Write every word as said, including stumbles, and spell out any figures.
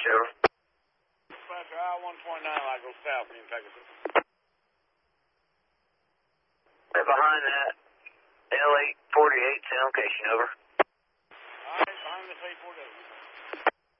location, over. Dispatcher, I one twenty-nine, I go south in Pegasus. Right behind that, L eight forty-eight, sound location, over. Alright, behind this eight forty-eight.